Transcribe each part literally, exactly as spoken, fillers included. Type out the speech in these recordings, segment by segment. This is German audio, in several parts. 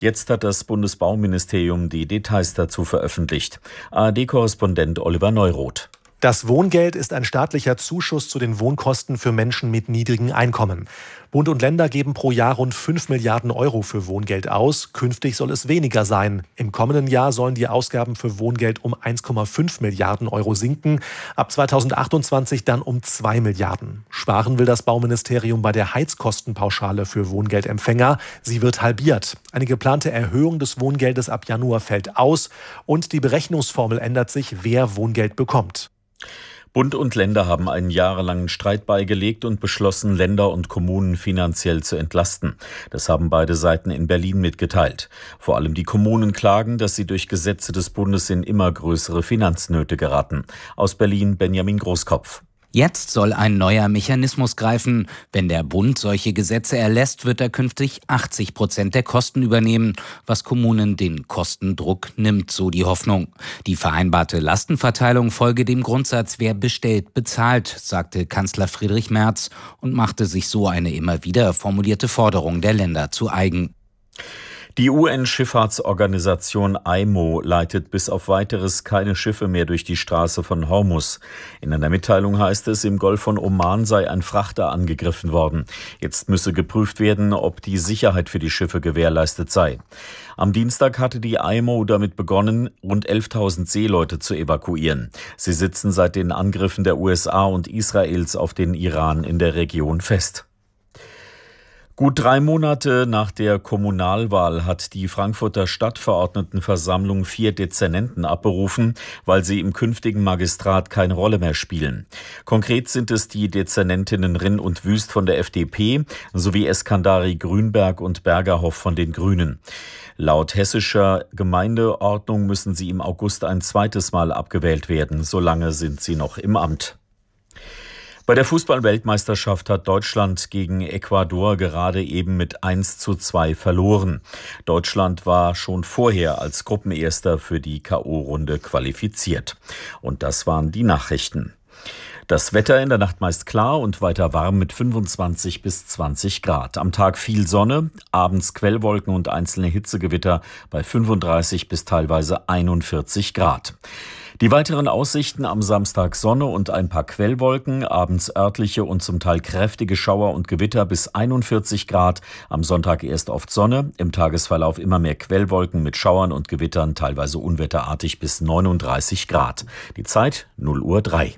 Jetzt hat das Bundesbauministerium die Details dazu veröffentlicht. A R D-Korrespondent Oliver Neuroth. Das Wohngeld ist ein staatlicher Zuschuss zu den Wohnkosten für Menschen mit niedrigen Einkommen. Bund und Länder geben pro Jahr rund fünf Milliarden Euro für Wohngeld aus. Künftig soll es weniger sein. Im kommenden Jahr sollen die Ausgaben für Wohngeld um eins Komma fünf Milliarden Euro sinken. Ab zweitausendachtundzwanzig dann um zwei Milliarden. Sparen will das Bauministerium bei der Heizkostenpauschale für Wohngeldempfänger. Sie wird halbiert. Eine geplante Erhöhung des Wohngeldes ab Januar fällt aus. Und die Berechnungsformel ändert sich, wer Wohngeld bekommt. Bund und Länder haben einen jahrelangen Streit beigelegt und beschlossen, Länder und Kommunen finanziell zu entlasten. Das haben beide Seiten in Berlin mitgeteilt. Vor allem die Kommunen klagen, dass sie durch Gesetze des Bundes in immer größere Finanznöte geraten. Aus Berlin Benjamin Großkopf. Jetzt soll ein neuer Mechanismus greifen. Wenn der Bund solche Gesetze erlässt, wird er künftig achtzig Prozent der Kosten übernehmen, was Kommunen den Kostendruck nimmt, so die Hoffnung. Die vereinbarte Lastenverteilung folge dem Grundsatz, wer bestellt, bezahlt, sagte Kanzler Friedrich Merz und machte sich so eine immer wieder formulierte Forderung der Länder zu eigen. Die U N-Schifffahrtsorganisation I M O leitet bis auf Weiteres keine Schiffe mehr durch die Straße von Hormuz. In einer Mitteilung heißt es, im Golf von Oman sei ein Frachter angegriffen worden. Jetzt müsse geprüft werden, ob die Sicherheit für die Schiffe gewährleistet sei. Am Dienstag hatte die I M O damit begonnen, rund elftausend Seeleute zu evakuieren. Sie sitzen seit den Angriffen der U S A und Israels auf den Iran in der Region fest. Gut drei Monate nach der Kommunalwahl hat die Frankfurter Stadtverordnetenversammlung vier Dezernenten abberufen, weil sie im künftigen Magistrat keine Rolle mehr spielen. Konkret sind es die Dezernentinnen Rinn und Wüst von der F D P sowie Eskandari Grünberg und Bergerhoff von den Grünen. Laut hessischer Gemeindeordnung müssen sie im August ein zweites Mal abgewählt werden. Solange sind sie noch im Amt. Bei der Fußball-Weltmeisterschaft hat Deutschland gegen Ecuador gerade eben mit eins zu zwei verloren. Deutschland war schon vorher als Gruppenerster für die K O-Runde qualifiziert. Und das waren die Nachrichten. Das Wetter in der Nacht meist klar und weiter warm mit fünfundzwanzig bis zwanzig Grad. Am Tag viel Sonne, abends Quellwolken und einzelne Hitzegewitter bei fünfunddreißig bis teilweise einundvierzig Grad. Die weiteren Aussichten: am Samstag Sonne und ein paar Quellwolken, abends örtliche und zum Teil kräftige Schauer und Gewitter bis einundvierzig Grad. Am Sonntag erst oft Sonne, im Tagesverlauf immer mehr Quellwolken mit Schauern und Gewittern, teilweise unwetterartig bis neununddreißig Grad. Die Zeit null Uhr drei.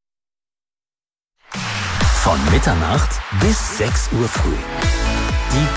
Von Mitternacht bis sechs Uhr früh. Die